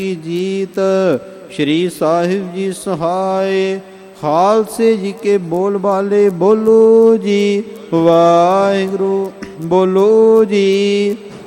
जीत श्री साहिब जी सहाय। खालसे जी के बोल बाले बोलो जी वाहिगुरु बोलो जी।